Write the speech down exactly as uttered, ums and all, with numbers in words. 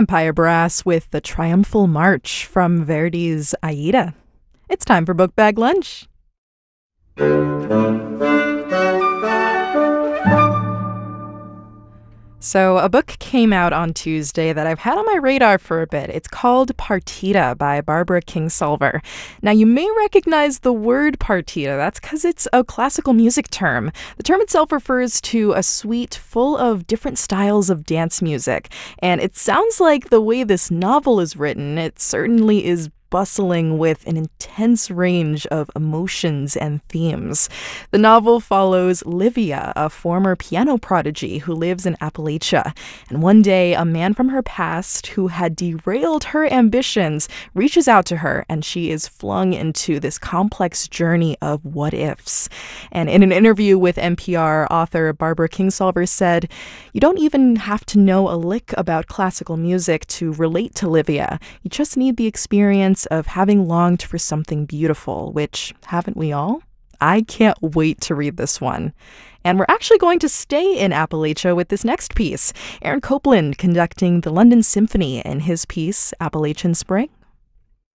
Empire Brass with the Triumphal March from Verdi's Aida. It's time for Book Bag Lunch. So a book came out on Tuesday that I've had on my radar for a bit. It's called Partita by Barbara Kingsolver. Now, you may recognize the word partita. That's because it's a classical music term. The term itself refers to a suite full of different styles of dance music. And it sounds like the way this novel is written, it certainly is bustling with an intense range of emotions and themes. The novel follows Livia, a former piano prodigy who lives in Appalachia. And one day, a man from her past who had derailed her ambitions reaches out to her, and she is flung into this complex journey of what-ifs. And in an interview with N P R, author Barbara Kingsolver said, "You don't even have to know a lick about classical music to relate to Livia. You just need the experience of having longed for something beautiful, which haven't we all?" I can't wait to read this one. And we're actually going to stay in Appalachia with this next piece. Aaron Copland conducting the London Symphony in his piece, Appalachian Spring.